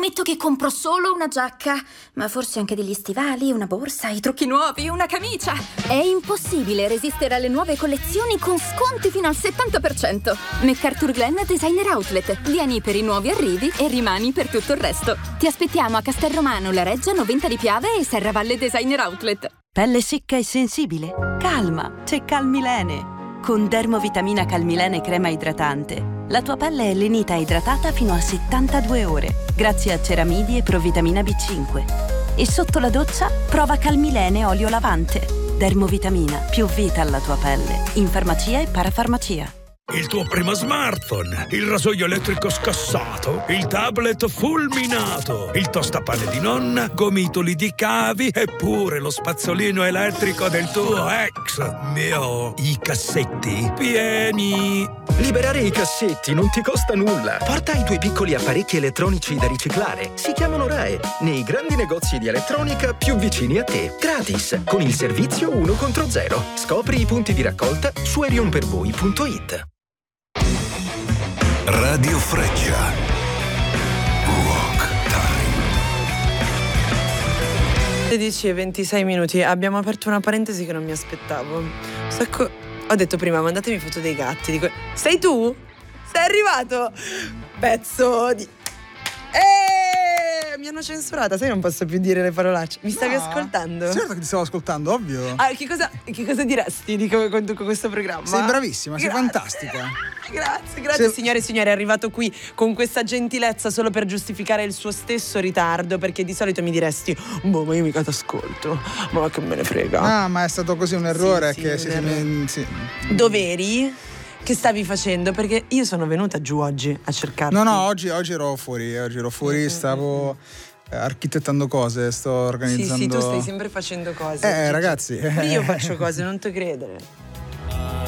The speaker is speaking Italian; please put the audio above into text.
Prometto che compro solo una giacca, ma forse anche degli stivali, una borsa, i trucchi nuovi, una camicia. È impossibile resistere alle nuove collezioni con sconti fino al 70%. MacArthur Glen Designer Outlet. Vieni per i nuovi arrivi e rimani per tutto il resto. Ti aspettiamo a Castelromano, La Reggia, Noventa di Piave e Serravalle Designer Outlet. Pelle secca e sensibile? Calma, c'è Calmilene. Con Dermovitamina Calmilene crema idratante, la tua pelle è lenita e idratata fino a 72 ore, grazie a ceramidi e provitamina B5. E sotto la doccia, prova Calmilene olio lavante. Dermovitamina, più vita alla tua pelle. In farmacia e parafarmacia. Il tuo primo smartphone, il rasoio elettrico scassato, il tablet fulminato, il tostapane di nonna, gomitoli di cavi e pure lo spazzolino elettrico del tuo ex. Mio, i cassetti pieni. Liberare i cassetti non ti costa nulla. Porta i tuoi piccoli apparecchi elettronici da riciclare. Si chiamano RAEE, nei grandi negozi di elettronica più vicini a te. Gratis, con il servizio 1 contro 0. Scopri i punti di raccolta su erionpervoi.it. Radio Freccia. Rock Time. 16:26. Abbiamo aperto una parentesi che non mi aspettavo. Ho detto prima, mandatemi foto dei gatti. Dico, sei tu? Sei arrivato? Pezzo di... Mi hanno censurata, sai, non posso più dire le parolacce. Mi stavi ascoltando? Certo che ti stavo ascoltando, ovvio. Che cosa diresti di con questo programma? Sei bravissima, sei fantastica. Grazie. Signore e signori, è arrivato qui con questa gentilezza solo per giustificare il suo stesso ritardo, perché di solito mi diresti, boh, ma io mica t'ascolto, ma che me ne frega. Ah, ma è stato così un errore. Sì. Dov'eri? Che stavi facendo? Perché io sono venuta giù oggi a cercarti. No, oggi ero fuori, stavo architettando cose, sto organizzando. Sì, tu stai sempre facendo cose. Ragazzi. Io faccio cose, non te credere.